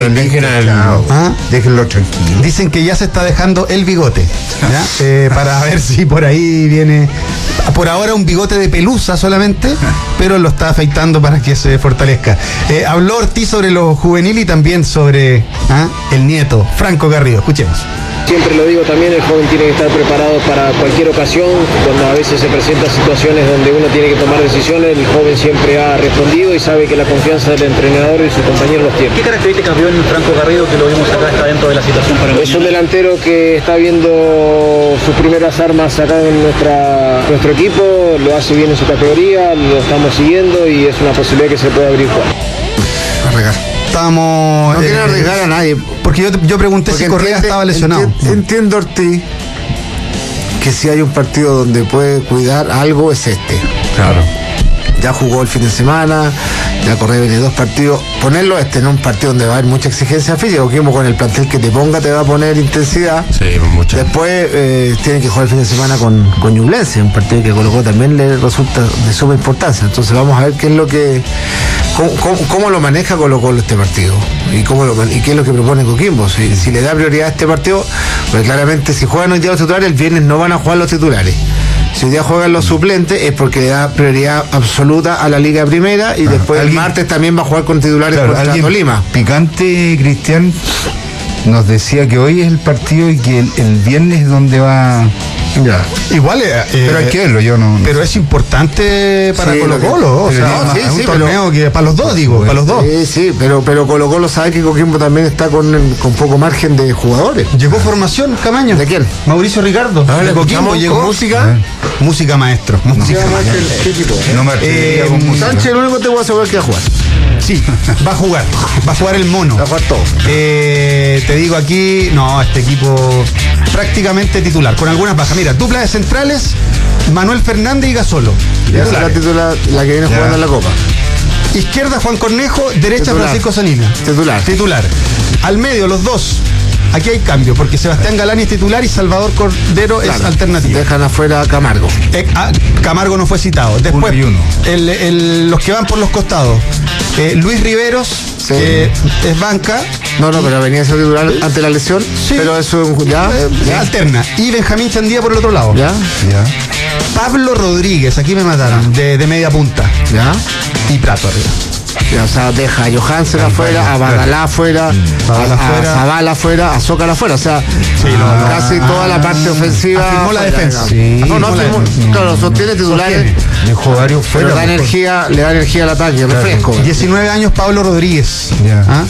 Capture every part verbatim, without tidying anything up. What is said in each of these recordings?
¿Ah? Déjenlo tranquilo. Dicen que ya se está dejando el bigote, ¿ya? Eh, para ver si por ahí viene. Por ahora un bigote de pelusa solamente, pero lo está afeitando para que se fortalezca. Eh, habló Ortiz sobre lo juvenil y también sobre ¿ah? el nieto, Franco Garrido. Escuchemos. Siempre lo digo también, el joven tiene que estar preparado para cualquier ocasión. Cuando a veces se presentan situaciones donde uno tiene que tomar decisiones, el joven siempre ha respondido y sabe que la confianza del entrenador y su compañero los tiene. ¿Qué características vio en Franco Garrido que lo vimos acá, está dentro de la situación para Es un delantero que está viendo sus primeras armas acá en nuestra, nuestro equipo, lo hace bien en su categoría, lo estamos siguiendo y es una posibilidad que se pueda abrir jugar. Arregar. Estamos. No quiero eh, arriesgar a nadie. Porque yo, yo pregunté porque si Correa entiende, estaba lesionado. Entiendo, entiendo Ortiz que si hay un partido donde puede cuidar algo es este. Claro. Ya jugó el fin de semana, ya Correa viene dos partidos. Ponerlo este en un partido donde va a haber mucha exigencia física, porque con el plantel que te ponga te va a poner intensidad. Sí, mucho. Después eh, tiene que jugar el fin de semana con, con Ñublense, un partido que colocó también le resulta de suma importancia. Entonces vamos a ver qué es lo que. Cómo, cómo, cómo lo maneja Colo Colo este partido y cómo lo, y qué es lo que propone Coquimbo. Si, si le da prioridad a este partido, pues claramente si juegan hoy día los titulares, el viernes no van a jugar los titulares. Si hoy día juegan los suplentes es porque le da prioridad absoluta a la Liga Primera y ah, después el martes también va a jugar con titulares claro, contra Tolima. Picante, Cristian nos decía que hoy es el partido y que el, el viernes es donde va. Ya. Igual, eh, pero hay que verlo, yo no. no pero sé. Es importante para sí, Colo Colo, o sea, no, sí, es un sí, torneo pero, que para los dos, digo, para los dos. Sí, sí, pero, pero Colo Colo sabe que Coquimbo también está con, con poco margen de jugadores. Llegó formación, Camaño. ¿De quién? Mauricio Ricardo. A ver, de Coquimbo llegó música. Música maestro. Música maestro. ¿Qué equipo? No me eh, con música. Sánchez, lo único que te voy a asegurar que va a jugar. Sí, va a jugar, va a jugar el mono. Va a jugar todo. Eh, te digo aquí, no, este equipo prácticamente titular, con algunas bajas. Mira, dupla de centrales, Manuel Fernández y Gasolo. Ya es la titular, la que viene ya. jugando en la Copa. Izquierda Juan Cornejo, derecha titular. Francisco Sanina. Titular. Titular. Al medio los dos. Aquí hay cambio, porque Sebastián Galani es titular y Salvador Cordero claro, es alternativa. Dejan afuera a Camargo. Eh, ah, Camargo no fue citado. Después, uno uno. El, el, los que van por los costados. Eh, Luis Riveros, sí. que es banca. No, no, pero venía a ser titular ante la lesión. Sí. Pero eso ya, eh, ya. alterna. Y Benjamín Chandía por el otro lado. Ya. Ya. Pablo Rodríguez, aquí me mataron, de, de media punta. Ya. Y Prato arriba. O sea, deja a Johansen afuera, a Badalá afuera, a Zavala afuera, a Zócala afuera. O sea, sí, no, no, casi ah, toda la parte ofensiva. Afirmó la defensa. Sí, no, no, afirmó, no, claro, sostiene titulares. Dejó varios fuera. Pero da energía, le da energía al ataque, claro. refresco. diecinueve años Pablo Rodríguez. Yeah. ¿Ah?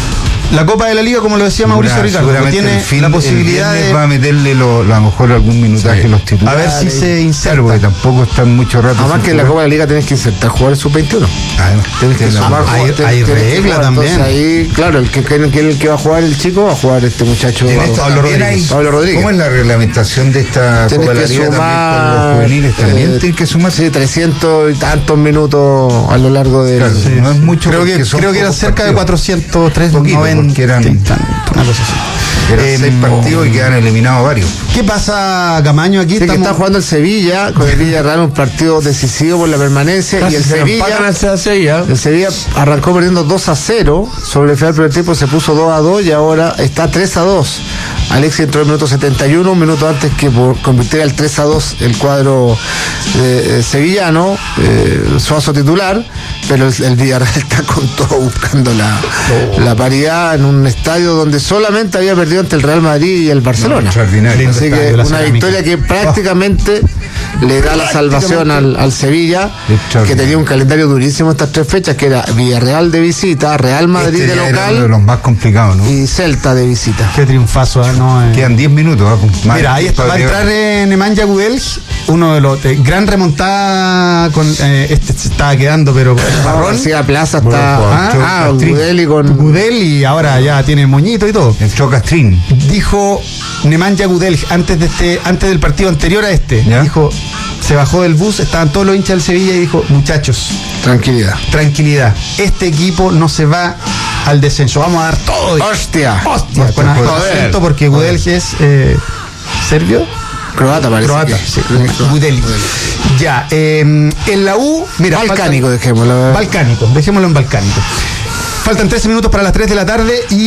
La Copa de la Liga, como lo decía Mauricio Ricardo, que tiene fin, la posibilidad de... va a meterle lo, lo, a lo mejor algún minutaje sí. a los titulares. A ver si se inserta. Porque tampoco están mucho rato. Además que en la Copa de la Liga tenés que insertar jugadores sub veintiuno. Además, tienes que sumar ah, hay, hay regla también. Entonces ahí, claro, el que, el, que, el que va a jugar el chico va a jugar este muchacho Pablo Rodríguez. Hay, Pablo Rodríguez. ¿Cómo es la reglamentación de esta tienes Copa de la Liga sumar, también con los juveniles? También eh, tienen que sumar. Sí, trescientos y tantos minutos a lo largo de... Claro, sí, no es mucho. Creo que, creo que eran cerca partidos. de cuatrocientos tres, noventa. Eran una cosa así. Eran eh, seis partidos y quedan eliminados varios. ¿Qué pasa, Camaño? Aquí sí, estamos... que está jugando el Sevilla, con el Villarreal, un partido decisivo por la permanencia. Casi y el Sevilla, Sevilla el Sevilla arrancó perdiendo dos a cero sobre el final del primer tiempo, se puso dos a dos y ahora está tres a dos. Alexis entró en el minuto setenta y uno, un minuto antes que por convirtiera el tres a dos el cuadro eh, sevillano, eh, Suazo titular, pero el, el Villarreal está con todo buscando la, oh. la paridad en un estadio donde solamente había perdido ante el Real Madrid y el Barcelona. No, así que una victoria que prácticamente oh. le da la salvación al, al Sevilla, que tenía un calendario durísimo estas tres fechas, que era Villarreal de visita, Real Madrid este de local, era uno de los más complicados, ¿no? Y Celta de visita. Qué triunfazo, ¿eh? No, eh. Quedan diez minutos. ¿eh? Mira, ahí está, va a entrar eh, Nemanja Gudelj, uno de los eh, gran remontada con eh, este se estaba quedando, pero García Plaza está ah, ah, Gudelj y con Gudelj y ahora ya tiene moñito y todo. Entró Castrín. Dijo Nemanja Gudelj antes de este, antes del partido anterior a este, ¿ya? Dijo, se bajó del bus, estaban todos los hinchas del Sevilla y dijo, muchachos, tranquilidad, tranquilidad, este equipo no se va al descenso, vamos a dar todo. Hostia, hostia, con acento porque Gudelj es eh, serbio. Croata parece. Croata, que, sí. Gudelj. Ya, eh, en la U, mira. Balcánico, falta, dejémoslo. Balcánico, dejémoslo en balcánico. Faltan trece minutos para las tres de la tarde y